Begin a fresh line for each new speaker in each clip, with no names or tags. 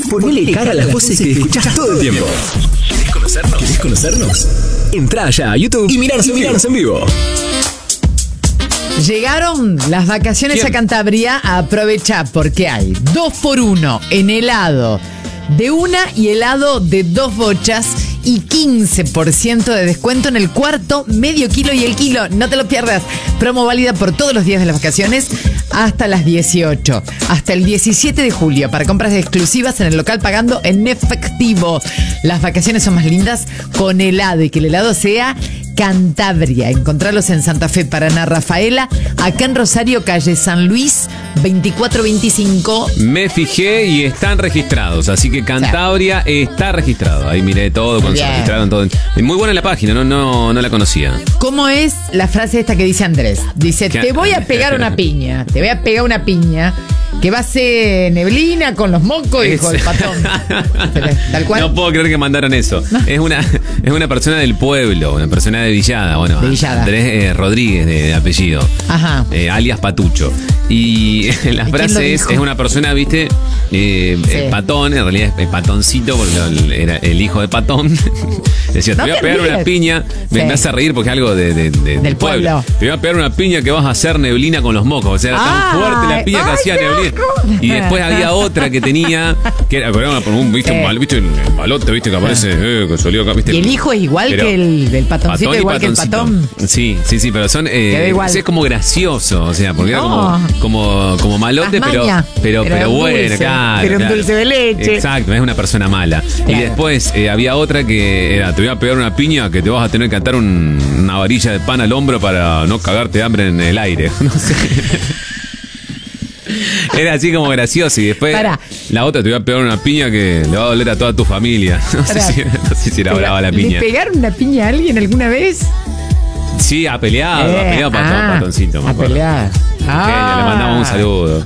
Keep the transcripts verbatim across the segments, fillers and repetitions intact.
Ponele cara a las voces que escuchás todo el tiempo. ¿Querés conocernos? ¿Querés conocernos? Entrá ya a YouTube y mirarnos en, mirarnos en vivo.
Llegaron las vacaciones
¿Quién?
a Cantabria. Aprovecha porque hay dos por uno en helado de una y helado de dos bochas y quince por ciento de descuento en el cuarto, medio kilo y el kilo. No te lo pierdas. Promo válida por todos los días de las vacaciones hasta las dieciocho. Hasta el diecisiete de julio para compras exclusivas en el local pagando en efectivo. Las vacaciones son más lindas con helado y que el helado sea Cantabria. Encontrarlos en Santa Fe, Paraná, Rafaela, acá en Rosario, calle San Luis, veinticuatro veinticinco.
Me fijé y están registrados, así que Cantabria está registrado. Ahí miré todo, cuando se
Bien.
registraron todo. Muy buena la página, no, no, no la conocía.
¿Cómo es la frase esta que dice Andrés? Dice,
¿Qué?
te voy a pegar una piña, te voy a pegar una piña que va a ser neblina con los mocos, dijo el
Es-
patón. Tal cual.
No puedo creer que mandaron eso.
No.
Es una es una persona del pueblo, una persona de Villada, bueno,
De Villada.
Andrés eh, Rodríguez de, de apellido,
Ajá.
eh, alias Patucho. Y la
¿Y quién
frase
lo
es,
dijo?
es una persona, viste, eh,
Sí.
eh, patón, en realidad es patoncito porque lo- era el hijo de patón. Decía,
No
te voy a
te
pegar
ríes.
una piña, me,
Sí.
me hace reír porque es algo de, de- de- del
pueblo.
Te voy a pegar una piña que vas a hacer neblina con los mocos. O sea, era tan
Ay,
fuerte la piña que
ay,
hacía
qué
neblina.
asco.
Y después había otra que tenía, que era, pero era por un, viste,
Sí.
un, mal- viste, un balote, viste, que aparece, eh, que salió acá, viste.
Y el hijo es igual
Pero-
que el del patoncito,
patón y
igual que el
patoncito.
patón.
Sí, sí, sí, pero son. Eh,
Quedó igual.
Es como gracioso, o sea, porque era
No.
como, como, como malote,
Más
pero,
maña.
pero,
Pero
pero
un
bueno,
dulce,
claro.
pero un
claro.
dulce de leche.
Exacto, es una persona mala. Y
Claro.
después eh, había otra que era: te voy a pegar una piña que te vas a tener que atar un- una varilla de pan al hombro para no cagarte de hambre en el aire. No sé. Era así como gracioso. Y después
Pará.
la otra: te voy a pegar una piña que le va a doler a toda tu familia. No sé
Pará.
si, no sé si era
Pero,
brava la
¿le
piña.
pegaron una piña a alguien alguna vez?
Sí, ha peleado,
Eh,
ha peleado patón,
ah,
patoncito, me
a
acuerdo.
pelear.
Genio,
Ah.
le mandamos un saludo.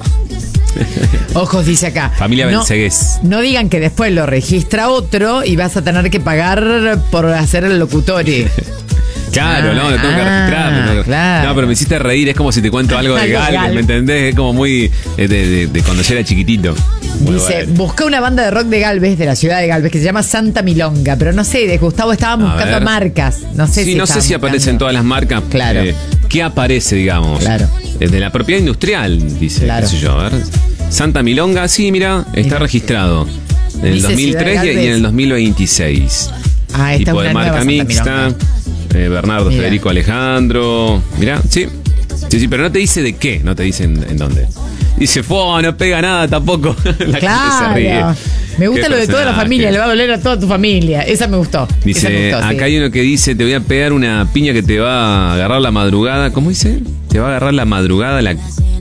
Ojos, dice acá.
Familia
no,
Bencegués.
no digan que después lo registra otro y vas a tener que pagar por hacer el locutorio.
Claro,
Ah,
no, lo tengo que
ah,
registrar. No,
claro.
no, pero me hiciste reír, es como si te cuento algo de
Algo de
Galvez,
Galvez.
¿me entendés? Es como muy eh, de, de- de cuando yo era chiquitito. Muy
Dice,
bueno.
busca una banda de rock de Galvez, de la ciudad de Galvez, que se llama Santa Milonga. Pero no sé, de Gustavo estaban
A
buscando
ver.
marcas. No sé
sí,
si
no sé
estaban
si aparecen
buscando.
todas las marcas.
Claro.
Eh, ¿Qué aparece, digamos?
Claro.
Eh, De la propiedad industrial, dice.
Claro.
Qué sé yo, a ver. Santa Milonga, sí, mira, está
Mira.
registrado. En el
Dice
dos mil tres
Ciudad de
y en
Galvez.
el dos mil veintiséis.
Ah, esta es
Tipo
una
de
nueva
marca
Santa
mixta.
Milonga.
eh, Bernardo
Mira.
Federico Alejandro. Mirá, sí. Sí, sí, pero no te dice de qué, no te dice en, en dónde. Dice, fue, no pega nada tampoco. La gente se ríe.
Claro. Me gusta
Qué
lo de toda la
personaje.
familia, le va a doler a toda tu familia. Esa me gustó. Esa me
Dice,
gustó, sí.
acá hay uno que dice, te voy a pegar una piña que te va a agarrar la madrugada. ¿Cómo dice? Te va a agarrar la madrugada la,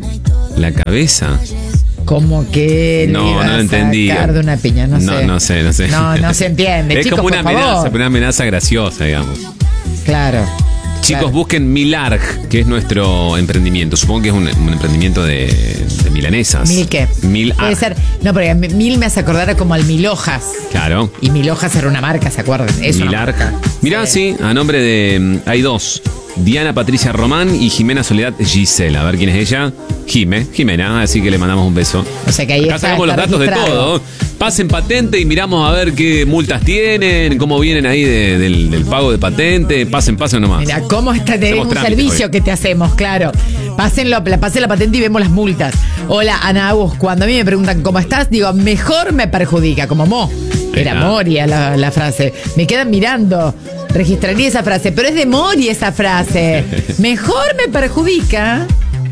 la cabeza.
Como que le
No,
iba
no lo
a
entendí.
sacar de una piña, no,
no
sé.
No sé, no sé.
No, no se entiende.
Es
Chicos,
como una
por
amenaza,
favor.
pero una amenaza graciosa, digamos.
Claro.
Chicos,
Claro.
busquen Milarg, que es nuestro emprendimiento. Supongo que es un, un emprendimiento de, de milanesas.
¿Mil qué?
Milarg.
Puede ser. No, porque mil me hace acordar a como al Mil Hojas.
Claro.
Y Mil Hojas era una marca, ¿se acuerdan? Es una
Milarg.
marca.
Mirá, sí, a nombre de. mm, Hay dos. Diana Patricia Román y Jimena Soledad Gisela. A ver quién es ella. Jime, Jimena, así que le mandamos un beso.
O sea que ahí
Acá
está,
sacamos los
está
datos de
registrado.
todo. Pasen patente y miramos a ver qué multas tienen, cómo vienen ahí de- del, del pago de patente. Pasen, pasen nomás.
Mira, ¿cómo está? Tenemos
Hacemos
un
trámite
servicio
hoy.
que te hacemos, claro. Pásenlo, la, pasen la patente y vemos las multas. Hola, Ana Agus, cuando a mí me preguntan cómo estás, digo, mejor me perjudica, como Mo. Era
Mirá.
Moria la, la frase. Me quedan mirando. Registraría esa frase, pero es de Moria esa frase. Mejor me perjudica.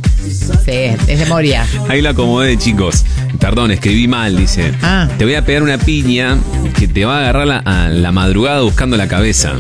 Sí, es de Moria.
Ahí lo acomodé, chicos. Perdón, escribí mal, dice.
Ah.
Te voy a pegar una piña que te va a agarrar la, a la madrugada buscando la cabeza.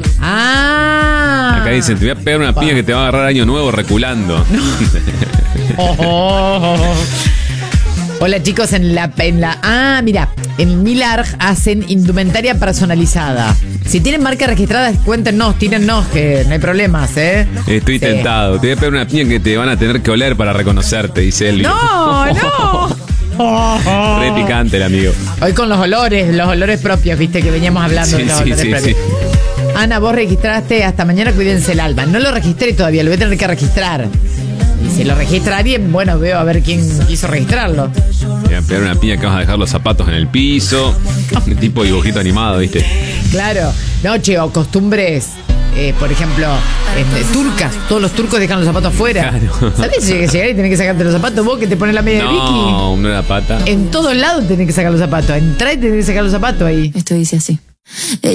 Ah.
Acá dicen, te voy a pegar una piña que te va a agarrar año nuevo reculando.
Oh, oh, oh. Hola chicos, en la, en la. Ah, mira, en Milarg hacen indumentaria personalizada. Si tienen marca registrada, cuéntenos, tírennos, que no hay problemas, ¿eh?
Estoy
Sí.
tentado. Te voy a pegar una piña que te van a tener que oler para reconocerte, dice Elvio.
No, no.
Re picante el amigo.
Hoy con los olores, los olores propios, viste, que veníamos hablando
Sí,
de los
sí,
olores
sí,
propios.
sí.
Ana, vos registraste hasta mañana, cuídense el alma. No lo registré todavía, lo voy a tener que registrar. Y si lo registra alguien, bueno, veo a ver quién quiso registrarlo.
Te van a pegar una piña que vas a dejar los zapatos en el piso. Tipo dibujito animado, ¿viste?
Claro. No, che, o costumbres, eh, por ejemplo, en, eh, turcas. Todos los turcos dejan los zapatos afuera.
Claro.
¿Sabés? Llegar y tenés que sacarte los zapatos. Vos que te pones la media de Vicky.
No, no era pata.
En todos lados tenés que sacar los zapatos. Entrá y tenés que sacar los zapatos ahí.
Esto dice así.